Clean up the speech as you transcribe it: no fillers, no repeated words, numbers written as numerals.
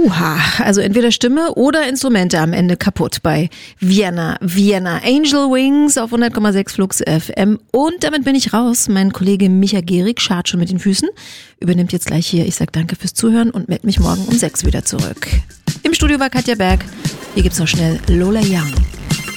Also entweder Stimme oder Instrumente am Ende kaputt bei Vienna Angel Wings auf 100,6 Flux FM. Und damit bin ich raus. Mein Kollege Micha Gehrig schart schon mit den Füßen, übernimmt jetzt gleich hier. Ich sag danke fürs Zuhören und melde mich morgen um 6 wieder zurück. Im Studio war Katja Berg. Hier gibt's noch schnell Lola Young.